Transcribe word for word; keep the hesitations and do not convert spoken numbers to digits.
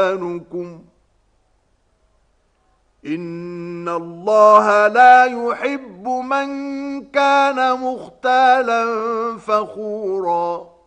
إخوانكم إن الله لا يحب من كان مختالا فخورا